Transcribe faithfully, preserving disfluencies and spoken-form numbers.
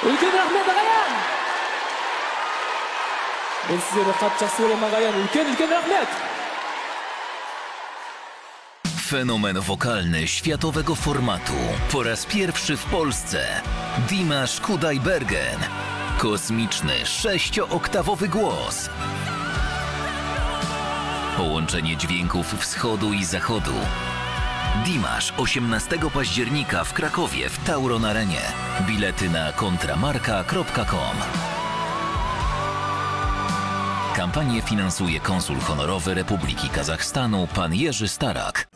үлкен рахмет ағайын. Мен сіздерді қатты жақсы көремін ағайын. Үлкен үлкен рахмет. Fenomen wokalny światowego formatu. Po raz pierwszy w Polsce. Dimash Kudaibergen. Kosmiczny, sześciooktawowy głos. Połączenie dźwięków wschodu i zachodu. Dimash osiemnastego października w Krakowie w Tauron Arenie. Bilety na kontramarka kropka com. Kampanię finansuje konsul honorowy Republiki Kazachstanu pan Jerzy Starak.